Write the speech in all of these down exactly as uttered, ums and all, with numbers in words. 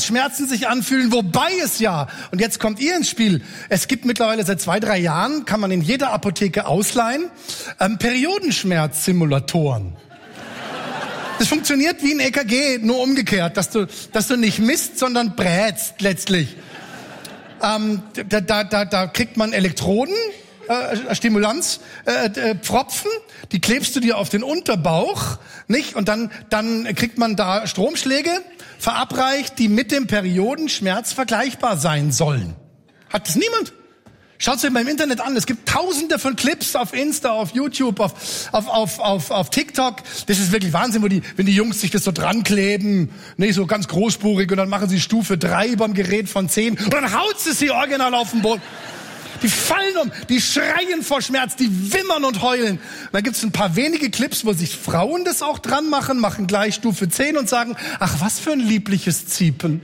Schmerzen sich anfühlen, wobei es ja, und jetzt kommt ihr ins Spiel, es gibt mittlerweile seit zwei, drei Jahren, kann man in jeder Apotheke ausleihen, ähm, Periodenschmerzsimulatoren. Das funktioniert wie ein E K G, nur umgekehrt, dass du, dass du nicht misst, sondern brätst letztlich. Ähm, da, da, da, da kriegt man Elektroden, äh, Stimulanz, äh, äh, Pfropfen, die klebst du dir auf den Unterbauch, nicht? Und dann, dann kriegt man da Stromschläge verabreicht, die mit dem Periodenschmerz vergleichbar sein sollen. Hat das niemand? Schaut's euch mal im Internet an. Es gibt tausende von Clips auf Insta, auf YouTube, auf, auf, auf, auf, auf TikTok. Das ist wirklich Wahnsinn, wo die, wenn die Jungs sich das so dran kleben, nicht so ganz großspurig, und dann machen sie Stufe drei beim Gerät von zehn und dann haut sie sie original auf den Boden. Die fallen um, die schreien vor Schmerz, die wimmern und heulen. Und dann gibt's ein paar wenige Clips, wo sich Frauen das auch dran machen, machen gleich Stufe zehn und sagen, ach, was für ein liebliches Ziepen.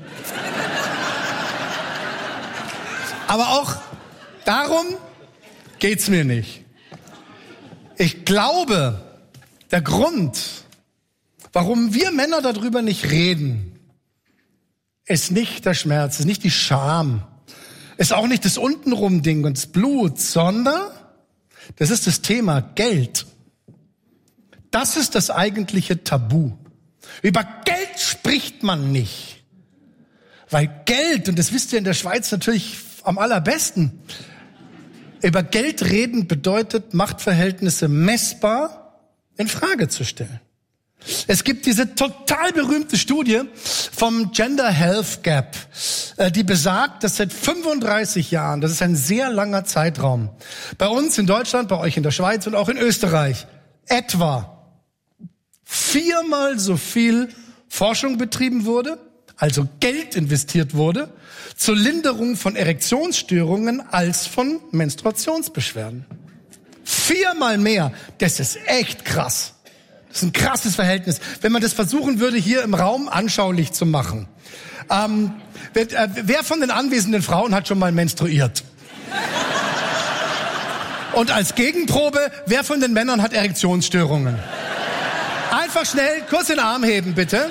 Aber auch darum geht's mir nicht. Ich glaube, der Grund, warum wir Männer darüber nicht reden, ist nicht der Schmerz, ist nicht die Scham, ist auch nicht das Untenrum-Ding und das Blut, sondern das ist das Thema Geld. Das ist das eigentliche Tabu. Über Geld spricht man nicht. Weil Geld, und das wisst ihr in der Schweiz natürlich am allerbesten, über Geld reden bedeutet, Machtverhältnisse messbar in Frage zu stellen. Es gibt diese total berühmte Studie vom Gender Health Gap, die besagt, dass seit fünfunddreißig Jahren, das ist ein sehr langer Zeitraum, bei uns in Deutschland, bei euch in der Schweiz und auch in Österreich, etwa viermal so viel Forschung betrieben wurde, also Geld investiert wurde, zur Linderung von Erektionsstörungen als von Menstruationsbeschwerden. Viermal mehr. Das ist echt krass. Das ist ein krasses Verhältnis. Wenn man das versuchen würde, hier im Raum anschaulich zu machen. Ähm, wer, äh, wer von den anwesenden Frauen hat schon mal menstruiert? Und als Gegenprobe, wer von den Männern hat Erektionsstörungen? Einfach schnell, kurz den Arm heben, bitte.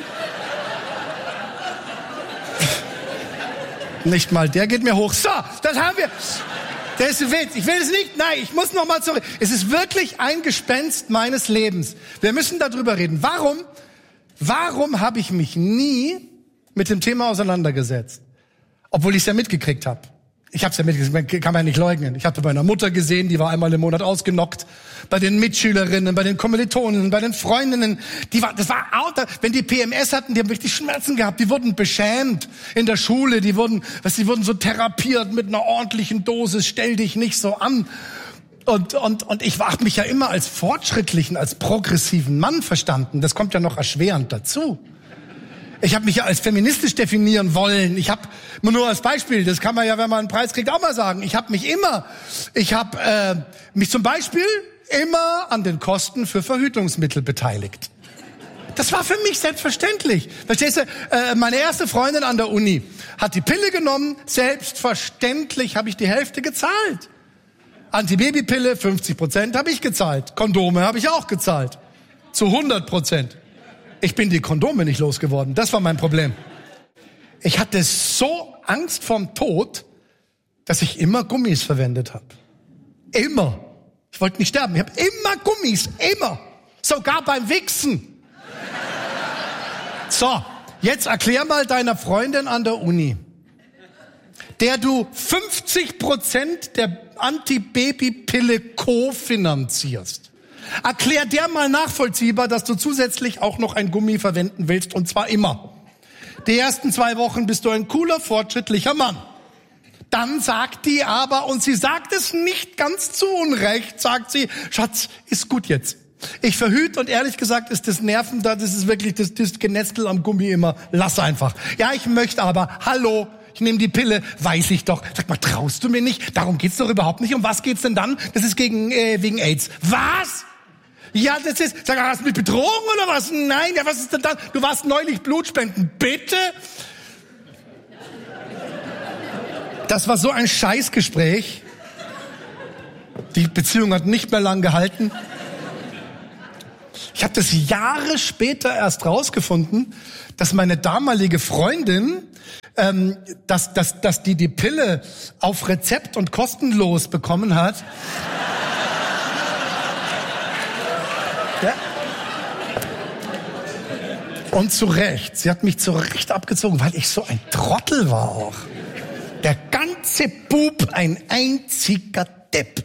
Nicht mal, der geht mir hoch. So, das haben wir. Das ist ein Witz. Ich will es nicht. Nein, ich muss noch mal zurück. Es ist wirklich ein Gespenst meines Lebens. Wir müssen darüber reden. Warum? Warum habe ich mich nie mit dem Thema auseinandergesetzt? Obwohl ich es ja mitgekriegt habe. Ich habe es ja mitgekriegt, kann man ja nicht leugnen. Ich habe bei einer Mutter gesehen, die war einmal im Monat ausgenockt. Bei den Mitschülerinnen, bei den Kommilitoninnen, bei den Freundinnen. Die war, das war out. Wenn die P M S hatten, die haben richtig Schmerzen gehabt. Die wurden beschämt in der Schule. Die wurden, was, die wurden so therapiert mit einer ordentlichen Dosis. Stell dich nicht so an. Und, und, und ich habe mich ja immer als fortschrittlichen, als progressiven Mann verstanden. Das kommt ja noch erschwerend dazu. Ich habe mich ja als feministisch definieren wollen. Ich habe nur als Beispiel, das kann man ja, wenn man einen Preis kriegt, auch mal sagen. Ich habe mich immer, ich habe äh, mich zum Beispiel immer an den Kosten für Verhütungsmittel beteiligt. Das war für mich selbstverständlich. Verstehst du? Äh, meine erste Freundin an der Uni hat die Pille genommen. Selbstverständlich habe ich die Hälfte gezahlt. Antibabypille, fünfzig Prozent habe ich gezahlt. Kondome habe ich auch gezahlt. Zu hundert Prozent. Ich bin die Kondome nicht losgeworden. Das war mein Problem. Ich hatte so Angst vorm Tod, dass ich immer Gummis verwendet habe. Immer. Ich wollte nicht sterben. Ich habe immer Gummis. Immer. Sogar beim Wichsen. So, jetzt erklär mal deiner Freundin an der Uni, der du fünfzig Prozent der Antibabypille kofinanzierst. Erklär der mal nachvollziehbar, dass du zusätzlich auch noch ein Gummi verwenden willst, und zwar immer. Die ersten zwei Wochen bist du ein cooler, fortschrittlicher Mann. Dann sagt die aber, und sie sagt es nicht ganz zu Unrecht, sagt sie, Schatz, ist gut jetzt. Ich verhüte, und ehrlich gesagt ist das Nerven da, das ist wirklich das, das Genestel am Gummi immer, lass einfach. Ja, ich möchte aber, hallo, ich nehme die Pille, weiß ich doch. Sag mal, traust du mir nicht? Darum geht's doch überhaupt nicht. Um was geht's denn dann? Das ist gegen äh, wegen AIDS. Was? Ja, das ist, sag mal, hast du mich betrogen oder was? Nein, ja, was ist denn dann? Du warst neulich Blutspenden. Bitte? Das war so ein Scheißgespräch. Die Beziehung hat nicht mehr lang gehalten. Ich habe das Jahre später erst rausgefunden, dass meine damalige Freundin ähm, dass, dass, dass die die Pille auf Rezept und kostenlos bekommen hat. Ja. Und zu Recht. Sie hat mich zu Recht abgezogen, weil ich so ein Trottel war auch. Der ganze Bub ein einziger Depp.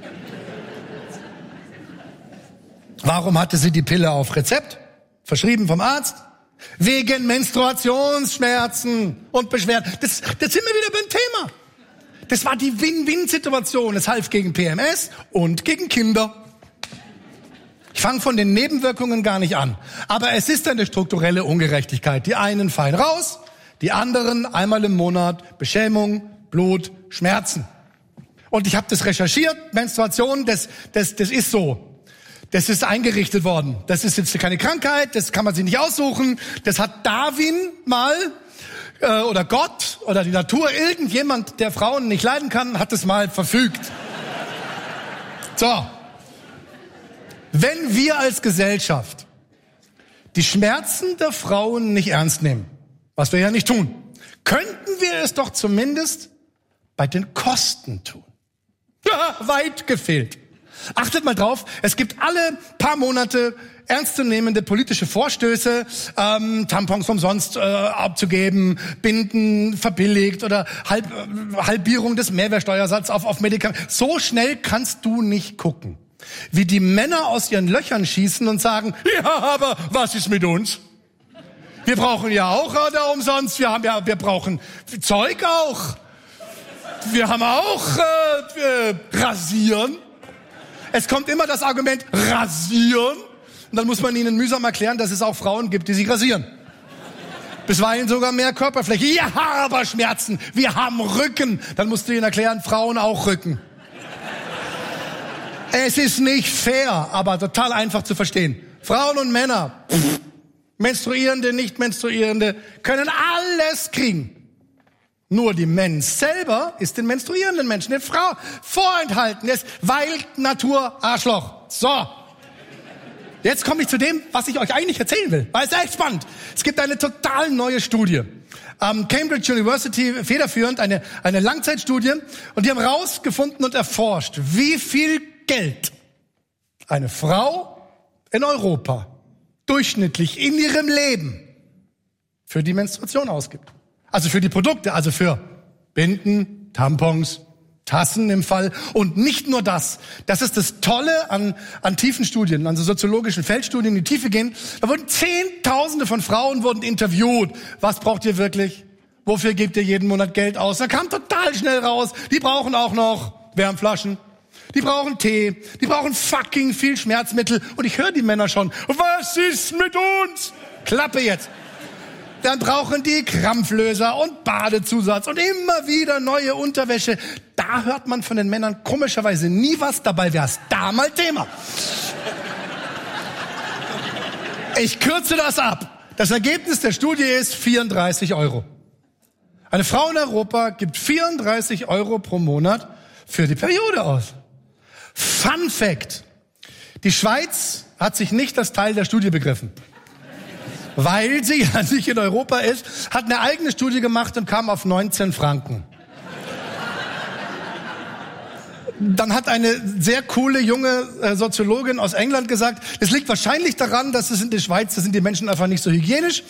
Warum hatte sie die Pille auf Rezept? Verschrieben vom Arzt? Wegen Menstruationsschmerzen und Beschwerden. Das, das sind wir wieder beim Thema. Das war die Win-Win-Situation. Es half gegen P M S und gegen Kinder. Ich fange von den Nebenwirkungen gar nicht an. Aber es ist eine strukturelle Ungerechtigkeit. Die einen fallen raus, die anderen einmal im Monat Beschämung, Blut, Schmerzen. Und ich habe das recherchiert. Menstruation, das, das, das ist so. Das ist eingerichtet worden. Das ist jetzt keine Krankheit, das kann man sich nicht aussuchen. Das hat Darwin mal, äh, oder Gott, oder die Natur, irgendjemand, der Frauen nicht leiden kann, hat es mal verfügt. So. Wenn wir als Gesellschaft die Schmerzen der Frauen nicht ernst nehmen, was wir ja nicht tun, könnten wir es doch zumindest bei den Kosten tun. Ja, weit gefehlt. Achtet mal drauf, es gibt alle paar Monate ernstzunehmende politische Vorstöße, ähm, Tampons umsonst äh, abzugeben, Binden verbilligt oder Halb, äh, Halbierung des Mehrwertsteuersatzes auf, auf Medikamente. So schnell kannst du nicht gucken, wie die Männer aus ihren Löchern schießen und sagen, ja, aber was ist mit uns? Wir brauchen ja auch äh, da umsonst, wir haben ja, wir brauchen Zeug auch. Wir haben auch äh, äh, Rasieren. Es kommt immer das Argument rasieren. Und dann muss man ihnen mühsam erklären, dass es auch Frauen gibt, die sich rasieren. Bisweilen sogar mehr Körperfläche. Ja, aber Schmerzen. Wir haben Rücken. Dann musst du ihnen erklären, Frauen auch Rücken. Es ist nicht fair, aber total einfach zu verstehen. Frauen und Männer, pff, Menstruierende, Nicht-Menstruierende, können alles kriegen. Nur die Mensch selber ist den menstruierenden Menschen, der Frau, vorenthalten. Das ist Wald, Natur, Arschloch. So. Jetzt komme ich zu dem, was ich euch eigentlich erzählen will. Weil es ist echt spannend. Es gibt eine total neue Studie. Ähm, Cambridge University, federführend, eine, eine Langzeitstudie. Und die haben rausgefunden und erforscht, wie viel Geld eine Frau in Europa durchschnittlich in ihrem Leben für die Menstruation ausgibt. Also für die Produkte, also für Binden, Tampons, Tassen im Fall. Und nicht nur das. Das ist das Tolle an, an tiefen Studien, an so soziologischen Feldstudien, die in die Tiefe gehen. Da wurden Zehntausende von Frauen wurden interviewt. Was braucht ihr wirklich? Wofür gebt ihr jeden Monat Geld aus? Da kam total schnell raus. Die brauchen auch noch Wärmflaschen. Die brauchen Tee. Die brauchen fucking viel Schmerzmittel. Und ich höre die Männer schon. Was ist mit uns? Klappe jetzt. Dann brauchen die Krampflöser und Badezusatz und immer wieder neue Unterwäsche. Da hört man von den Männern komischerweise nie was. Dabei wäre es da mal Thema. Ich kürze das ab. Das Ergebnis der Studie ist vierunddreißig Euro. Eine Frau in Europa gibt vierunddreißig Euro pro Monat für die Periode aus. Fun Fact. Die Schweiz hat sich nicht als Teil der Studie begriffen. Weil sie ja nicht in Europa ist, hat eine eigene Studie gemacht und kam auf neunzehn Franken. Dann hat eine sehr coole junge äh, Soziologin aus England gesagt, es liegt wahrscheinlich daran, dass es in der Schweiz, da sind die Menschen einfach nicht so hygienisch.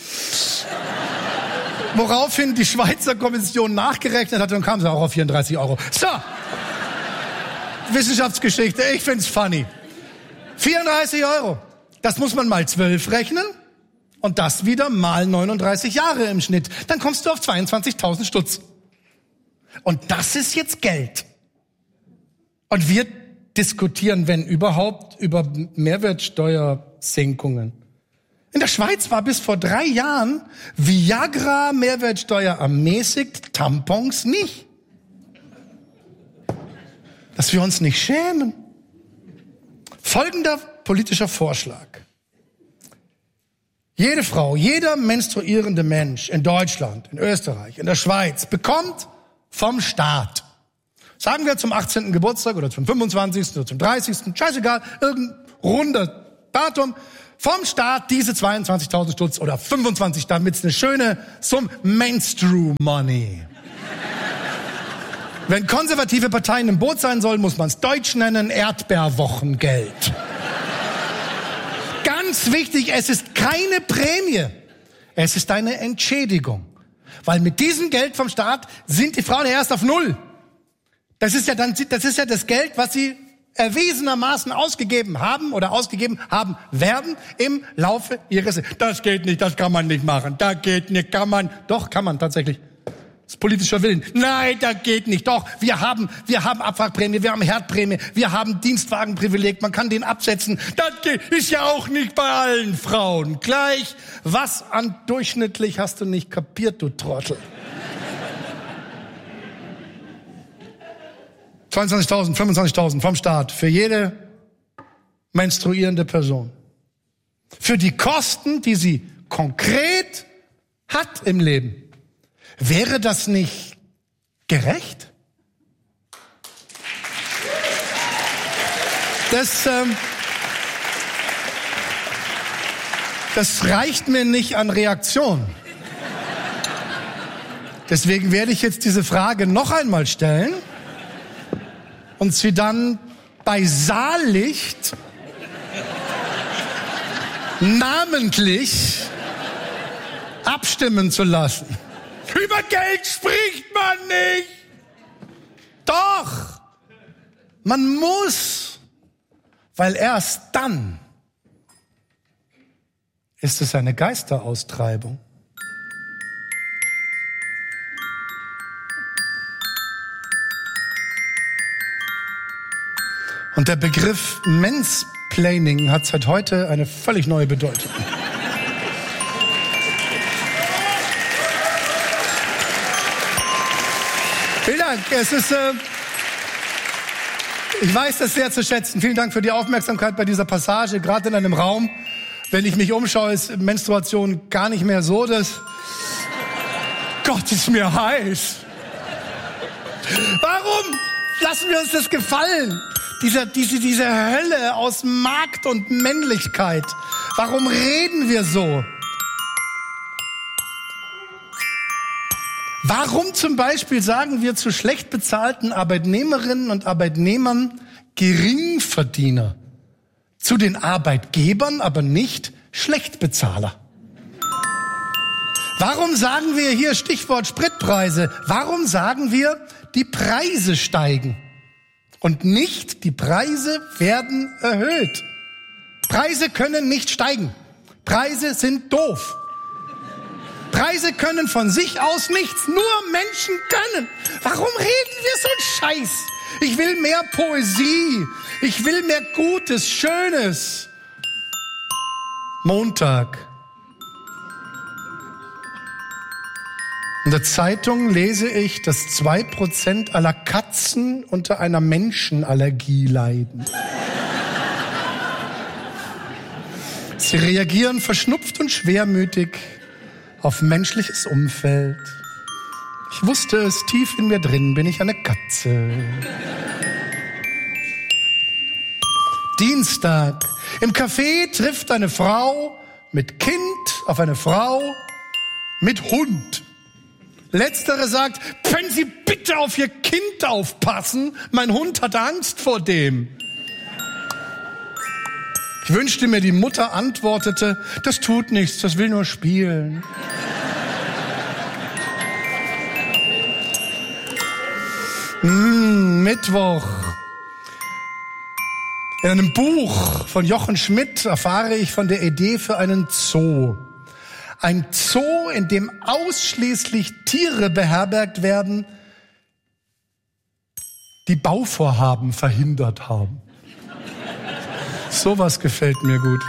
Woraufhin die Schweizer Kommission nachgerechnet hat und kam sie auch auf vierunddreißig Euro. So, Wissenschaftsgeschichte, ich find's funny. vierunddreißig Euro, das muss man mal zwölf rechnen. Und das wieder mal neununddreißig Jahre im Schnitt. Dann kommst du auf zweiundzwanzigtausend Stutz. Und das ist jetzt Geld. Und wir diskutieren, wenn überhaupt, über Mehrwertsteuersenkungen. In der Schweiz war bis vor drei Jahren Viagra Mehrwertsteuer ermäßigt, Tampons nicht. Dass wir uns nicht schämen. Folgender politischer Vorschlag. Jede Frau, jeder menstruierende Mensch in Deutschland, in Österreich, in der Schweiz bekommt vom Staat, sagen wir zum achtzehnten Geburtstag oder zum fünfundzwanzigsten oder zum dreißigsten, scheißegal, irgendein runder Datum, vom Staat diese zweiundzwanzigtausend Stutz oder fünfundzwanzig, damit es eine schöne Summe Menstrual Money. Wenn konservative Parteien im Boot sein sollen, muss man es deutsch nennen, Erdbeerwochengeld. Ganz wichtig, es ist keine Prämie. Es ist eine Entschädigung. Weil mit diesem Geld vom Staat sind die Frauen erst auf Null. Das ist ja dann, das ist ja das Geld, was sie erwiesenermaßen ausgegeben haben oder ausgegeben haben werden im Laufe ihres Lebens. Das geht nicht, das kann man nicht machen. Da geht nicht, kann man. Doch, kann man tatsächlich. Das ist politischer Willen. Nein, das geht nicht. Doch, wir haben, wir haben Abwrackprämie, wir haben Herdprämie, wir haben Dienstwagenprivileg, man kann den absetzen. Das geht, ist ja auch nicht bei allen Frauen gleich. Was an durchschnittlich hast du nicht kapiert, du Trottel. zweiundzwanzigtausend, fünfundzwanzigtausend vom Staat für jede menstruierende Person. Für die Kosten, die sie konkret hat im Leben. Wäre das nicht gerecht? Das, ähm, das reicht mir nicht an Reaktion. Deswegen werde ich jetzt diese Frage noch einmal stellen und sie dann bei Saallicht namentlich abstimmen zu lassen. Über Geld spricht man nicht. Doch, man muss, weil erst dann ist es eine Geisteraustreibung. Und der Begriff Mansplaining hat seit heute eine völlig neue Bedeutung. Vielen Dank. Es ist, äh, ich weiß das sehr zu schätzen. Vielen Dank für die Aufmerksamkeit bei dieser Passage. Gerade in einem Raum, wenn ich mich umschaue, ist Menstruation gar nicht mehr so, dass Gott ist mir heiß. Warum lassen wir uns das gefallen? Dieser, diese, diese Hölle aus Markt und Männlichkeit. Warum reden wir so? Warum zum Beispiel sagen wir zu schlecht bezahlten Arbeitnehmerinnen und Arbeitnehmern Geringverdiener? Zu den Arbeitgebern aber nicht Schlechtbezahler? Warum sagen wir hier Stichwort Spritpreise? Warum sagen wir, die Preise steigen? Und nicht, die Preise werden erhöht. Preise können nicht steigen. Preise sind doof. Preise können von sich aus nichts. Nur Menschen können. Warum reden wir so einen Scheiß? Ich will mehr Poesie. Ich will mehr Gutes, Schönes. Montag. In der Zeitung lese ich, dass zwei Prozent aller Katzen unter einer Menschenallergie leiden. Sie reagieren verschnupft und schwermütig auf menschliches Umfeld. Ich wusste es, tief in mir drin bin ich eine Katze. Dienstag. Im Café trifft eine Frau mit Kind auf eine Frau mit Hund. Letztere sagt, können Sie bitte auf Ihr Kind aufpassen? Mein Hund hat Angst vor dem. Ich wünschte mir, die Mutter antwortete, das tut nichts, das will nur spielen. mmh, Mittwoch. In einem Buch von Jochen Schmidt erfahre ich von der Idee für einen Zoo. Ein Zoo, in dem ausschließlich Tiere beherbergt werden, die Bauvorhaben verhindert haben. Sowas gefällt mir gut.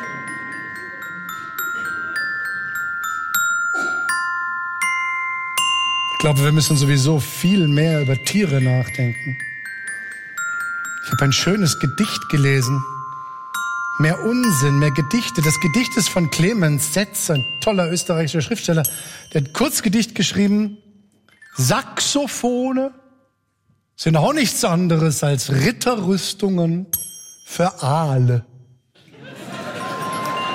Ich glaube, wir müssen sowieso viel mehr über Tiere nachdenken. Ich habe ein schönes Gedicht gelesen. Mehr Unsinn, mehr Gedichte. Das Gedicht ist von Clemens Setz, ein toller österreichischer Schriftsteller. Der hat ein Kurzgedicht geschrieben. Saxophone sind auch nichts anderes als Ritterrüstungen für Aale.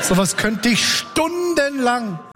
Sowas könnte ich stundenlang